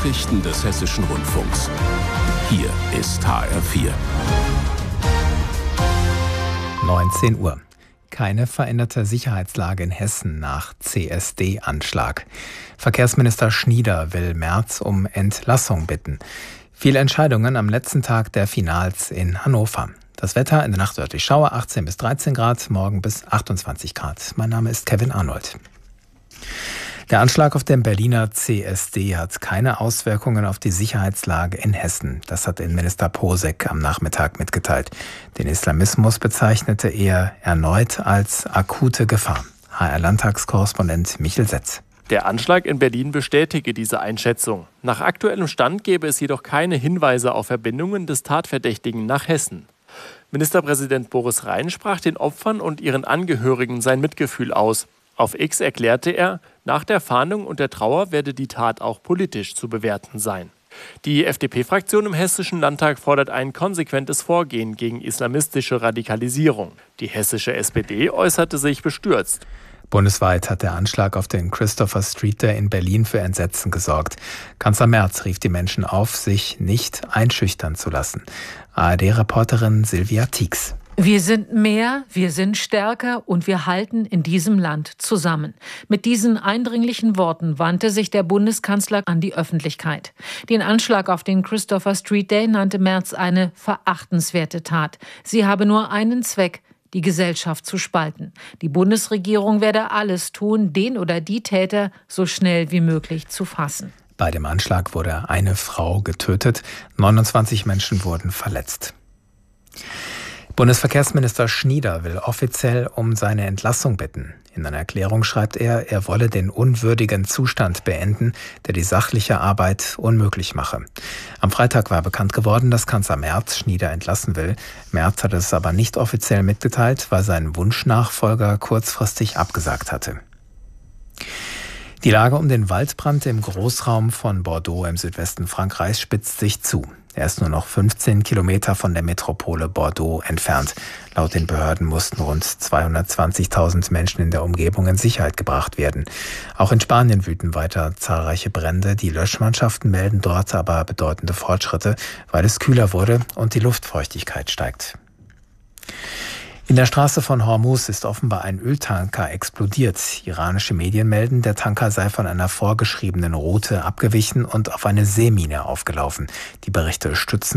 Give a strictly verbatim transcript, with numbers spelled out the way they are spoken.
Nachrichten des Hessischen Rundfunks. Hier ist H R vier. neunzehn Uhr. Keine veränderte Sicherheitslage in Hessen nach C S D-Anschlag. Verkehrsminister Schnieder will Merz um Entlassung bitten. Viele Entscheidungen am letzten Tag der Finals in Hannover. Das Wetter in der Nacht örtlich Schauer, achtzehn bis dreizehn Grad, morgen bis achtundzwanzig Grad. Mein Name ist Kevin Arnold. Der Anschlag auf dem Berliner C S D hat keine Auswirkungen auf die Sicherheitslage in Hessen. Das hat Innenminister Posek am Nachmittag mitgeteilt. Den Islamismus bezeichnete er erneut als akute Gefahr. H R-Landtagskorrespondent Michel Setz. Der Anschlag in Berlin bestätige diese Einschätzung. Nach aktuellem Stand gäbe es jedoch keine Hinweise auf Verbindungen des Tatverdächtigen nach Hessen. Ministerpräsident Boris Rhein sprach den Opfern und ihren Angehörigen sein Mitgefühl aus. Auf X erklärte er, nach der Fahndung und der Trauer werde die Tat auch politisch zu bewerten sein. Die F D P-Fraktion im Hessischen Landtag fordert ein konsequentes Vorgehen gegen islamistische Radikalisierung. Die hessische S P D äußerte sich bestürzt. Bundesweit hat der Anschlag auf den Christopher Street Day in Berlin für Entsetzen gesorgt. Kanzler Merz rief die Menschen auf, sich nicht einschüchtern zu lassen. A R D-Reporterin Silvia Tieks. Wir sind mehr, wir sind stärker und wir halten in diesem Land zusammen. Mit diesen eindringlichen Worten wandte sich der Bundeskanzler an die Öffentlichkeit. Den Anschlag auf den Christopher Street Day nannte Merz eine verachtenswerte Tat. Sie habe nur einen Zweck: die Gesellschaft zu spalten. Die Bundesregierung werde alles tun, den oder die Täter so schnell wie möglich zu fassen. Bei dem Anschlag wurde eine Frau getötet, neunundzwanzig Menschen wurden verletzt. Bundesverkehrsminister Schnieder will offiziell um seine Entlassung bitten. In einer Erklärung schreibt er, er wolle den unwürdigen Zustand beenden, der die sachliche Arbeit unmöglich mache. Am Freitag war bekannt geworden, dass Kanzler Merz Schnieder entlassen will. Merz hat es aber nicht offiziell mitgeteilt, weil sein Wunschnachfolger kurzfristig abgesagt hatte. Die Lage um den Waldbrand im Großraum von Bordeaux im Südwesten Frankreichs spitzt sich zu. Er ist nur noch fünfzehn Kilometer von der Metropole Bordeaux entfernt. Laut den Behörden mussten rund zweihundertzwanzigtausend Menschen in der Umgebung in Sicherheit gebracht werden. Auch in Spanien wüten weiter zahlreiche Brände. Die Löschmannschaften melden dort aber bedeutende Fortschritte, weil es kühler wurde und die Luftfeuchtigkeit steigt. In der Straße von Hormuz ist offenbar ein Öltanker explodiert. Iranische Medien melden, der Tanker sei von einer vorgeschriebenen Route abgewichen und auf eine Seemine aufgelaufen. Die Berichte stützen